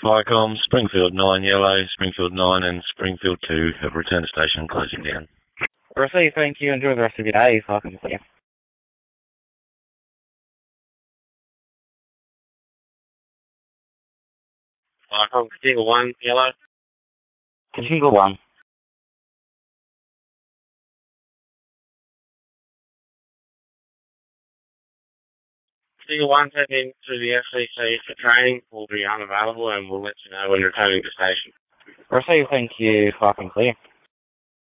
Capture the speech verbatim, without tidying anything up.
Firecom, Springfield nine yellow, Springfield nine and Springfield two have returned to station, closing down. Receive, thank you. Enjoy the rest of your day. Firecom clear. Firecom, Katiga one yellow. Katiga one. Katiga one, taking to the F C C for training, will be unavailable and we'll let you know when returning to station. Receive, thank you. Firecom clear.